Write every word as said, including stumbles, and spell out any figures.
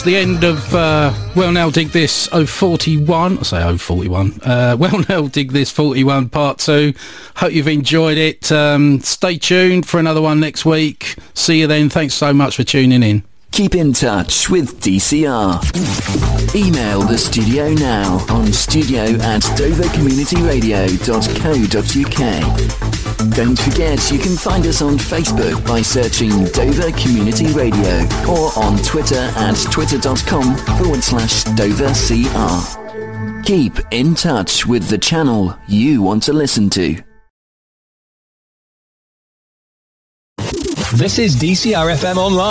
The end of uh, Well Now Dig This oh forty-one. I say oh forty-one. Uh, well Now Dig This forty-one part two. Hope you've enjoyed it. Um, stay tuned for another one next week. See you then. Thanks so much for tuning in. Keep in touch with D C R. Email the studio now on studio at dover community radio dot co dot uk. Don't forget you can find us on Facebook by searching Dover Community Radio or on Twitter at twitter.com forward slash Dover CR. Keep in touch with the channel you want to listen to. This is D C R F M Online.